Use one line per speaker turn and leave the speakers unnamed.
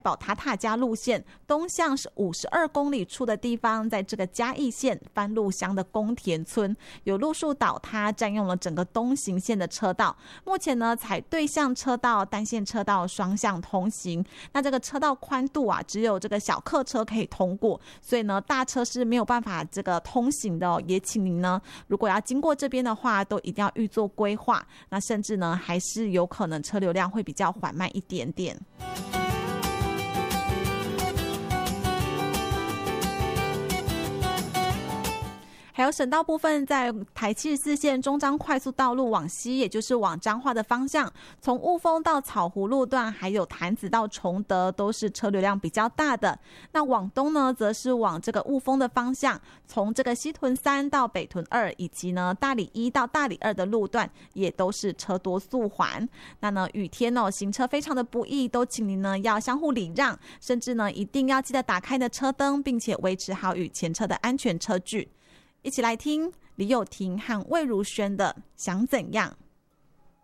宝塔塔加路线东向是52公里处的地方，在这个嘉义县番路乡的宫田村有路树倒塌，占用了整个东行线的车道。目前呢，采对向车道、单线车道双向通行。那这个车道宽度啊，只有这个小客车可以通过，所以呢，大车是没有办法这个通行的哦。也请您呢，如果要经过这边的话，都一定要预做规划。那甚至呢，还是有可能车流量会比较缓慢一点点。还有省道部分，在台74线中彰快速道路往西，也就是往彰化的方向，从雾峰到草湖路段，还有潭子到崇德，都是车流量比较大的。那往东呢，则是往这个雾峰的方向，从这个西屯3到北屯2，以及呢大里1到大里2的路段，也都是车多速缓。那呢，雨天哦，行车非常的不易，都请您呢要相互礼让，甚至呢一定要记得打开你的车灯，并且维持好与前车的安全车距。一起来听李友廷和魏如萱的《想怎样》。